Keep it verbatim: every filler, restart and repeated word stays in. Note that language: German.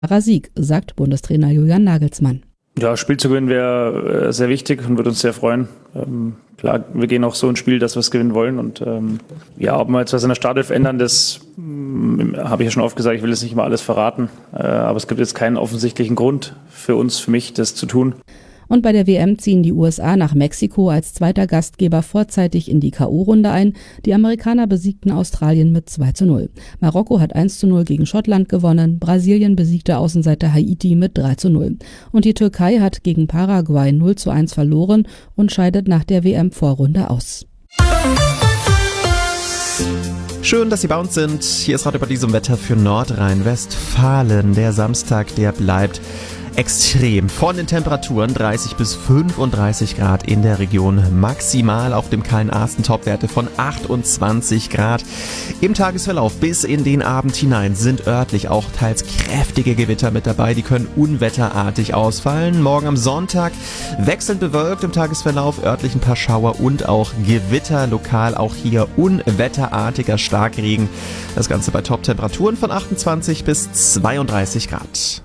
Sieg, sagt Bundestrainer Julian Nagelsmann. Ja, Spiel zu gewinnen wäre sehr wichtig und würde uns sehr freuen. Ähm, klar, wir gehen auch so ins Spiel, dass wir es gewinnen wollen. Und ähm, ja, ob wir jetzt was in der Startelf ändern, das ähm, habe ich ja schon oft gesagt, ich will jetzt nicht immer alles verraten. Äh, aber es gibt jetzt keinen offensichtlichen Grund für uns, für mich, das zu tun. Und bei der W M ziehen die U S A nach Mexiko als zweiter Gastgeber vorzeitig in die K O-Runde ein. Die Amerikaner besiegten Australien mit zwei zu null. Marokko hat eins zu null gegen Schottland gewonnen. Brasilien besiegte Außenseiter Haiti mit drei zu null. Und die Türkei hat gegen Paraguay null zu eins verloren und scheidet nach der W M-Vorrunde aus. Schön, dass Sie bei uns sind. Hier ist Radio Paradiso Wetter für Nordrhein-Westfalen. Der Samstag, der bleibt extrem. Von den Temperaturen dreißig bis fünfunddreißig Grad in der Region. Maximal auf dem Kallen-Ahsten Topwerte von achtundzwanzig Grad. Im Tagesverlauf bis in den Abend hinein sind örtlich auch teils kräftige Gewitter mit dabei. Die können unwetterartig ausfallen. Morgen am Sonntag wechselnd bewölkt im Tagesverlauf, örtlich ein paar Schauer und auch Gewitter. Lokal auch hier unwetterartiger Starkregen. Das Ganze bei Top-Temperaturen von achtundzwanzig bis zweiunddreißig Grad.